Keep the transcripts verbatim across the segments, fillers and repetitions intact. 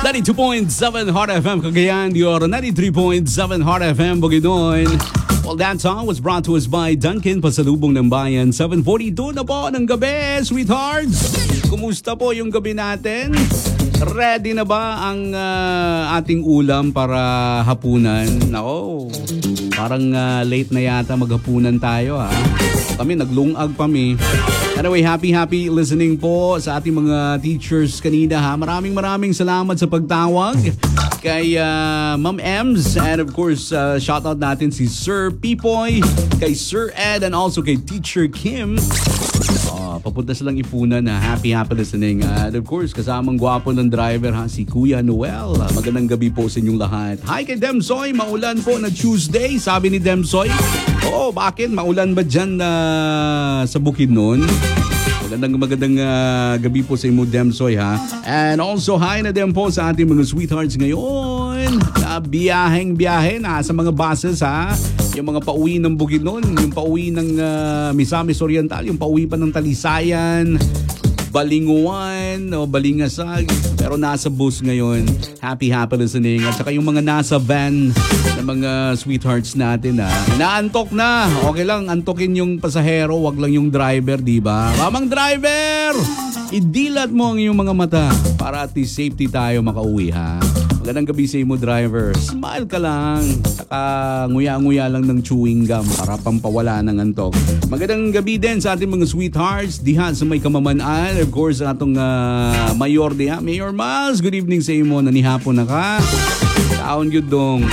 ninety-two point seven Hot F M Cagayan de Oro, ninety-three point seven Hot F M Bukidnon. Well, that song was brought to us by Dunkin Pasalubong ng Bayan. seven forty-two na po ng gabi, sweethearts. Kumusta po yung gabi natin? Ready na ba ang uh, ating ulam para hapunan? Nako, parang uh, late na yata maghapunan tayo ha. Kami naglungag pa mi. Anyway, happy happy listening po sa ating mga teachers kanina ha. Maraming maraming salamat sa pagtawag kay uh, Ma'am Ems, and of course uh, shoutout natin si Sir Pipoy, kay Sir Ed, and also kay Teacher Kim. Uh, papunta silang ipunan na happy happy listening. Uh, and of course kasamang gwapo ng driver ha, si Kuya Noel. Uh, magandang gabi po sa inyong lahat. Hi kay Demsoy, maulan po na Tuesday, sabi ni Demsoy. Oo, bakit? Maulan ba dyan uh, sa Bukidnon? Magandang magandang uh, gabi po sa inyo, Demsoy ha. And also hi na din po sa ating mga sweethearts ngayon. Uh, biyaheng biyahe na sa mga buses ha. Yung mga pauwi ng Bukidnon, yung pauwi ng uh, Misamis Oriental, yung pauwi pa ng Talisayan, Balinguan o Balingasag, pero nasa bus ngayon. Happy happy listening. At saka yung mga nasa van ng mga sweethearts natin ha. Inaantok na. Okay lang, antokin yung pasahero, wag lang yung driver, di ba? Mamang driver! Idilat mo ang iyong mga mata para at least safety tayo makauwi ha. Magandang gabi sa imo, driver. Smile ka lang. Saka nguya-nguya lang ng chewing gum para pampawala ng antok. Magandang gabi din sa ating mga sweethearts diha sa may kamamanaan. Of course, atong uh, mayor diha. Mayor Miles, good evening sa imo. Nanihapon na ka. Taon yun dong.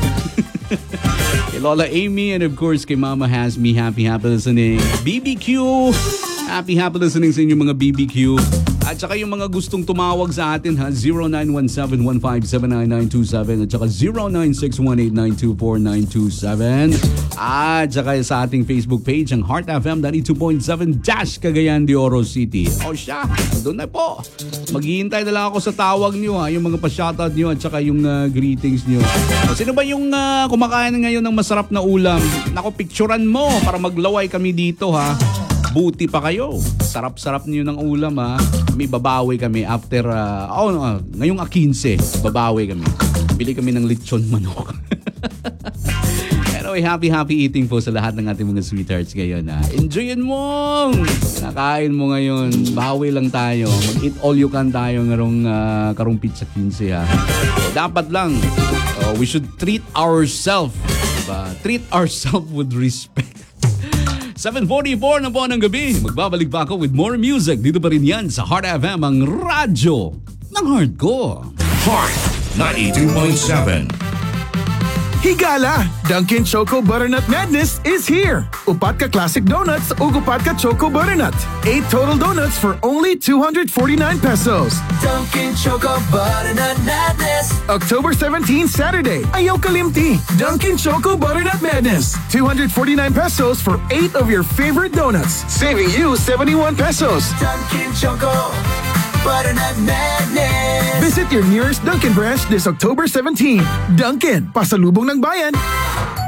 Kay Lola Amy, and of course kay Mama Hasmi, happy happy listening. B B Q, happy happy listening sa inyong mga B B Q. At saka yung mga gustong tumawag sa atin ha, zero nine one seven one five seven nine nine two seven at saka zero nine six one eight nine two four nine two seven. At saka sa ating Facebook page, ang Heart F M ninety-two point seven Dash Cagayan de Oro City. O siya, doon na po. Maghihintay na lang ako sa tawag niyo ha, yung mga pa-shoutout niyo at saka yung uh, greetings niyo. O, sino ba yung uh, kumakain ngayon ng masarap na ulam? Nako, picturean mo para maglaway kami dito ha. Buti pa kayo. Sarap-sarap niyo ng ulam ha. Kami babawi kami after uh, oh, uh, ngayong fifteen babawi kami. Bili kami ng lechon manok. Anyway, happy happy eating po sa lahat ng ating mga sweethearts ngayon ha. Enjoyin mo. Nakain mo ngayon. Bawi lang tayo. Mag-eat all you can tayo ngarong uh, karong pizza fifteen ha. So, dapat lang uh, we should treat ourselves. Diba? Treat ourselves with respect. seven forty-four na po ng gabi. Magbabalik pa ako with more music. Dito pa rin yan sa Heart F M, ang radyo ng heart ko. Heart ninety-two point seven. Higala! Dunkin' Choco Butternut Madness is here! Upat ka classic donuts o upat ka Choco Butternut. Eight total donuts for only two hundred forty-nine pesos. Dunkin' Choco Butternut Madness. October seventeenth, Saturday. Ayaw kalimti. Dunkin' Choco Butternut Madness. two hundred forty-nine pesos for eight of your favorite donuts. Saving you seventy-one pesos. Dunkin' Choco Butternut Madness. Visit your nearest Dunkin' branch this October seventeenth. Dunkin', pasalubong ng bayan.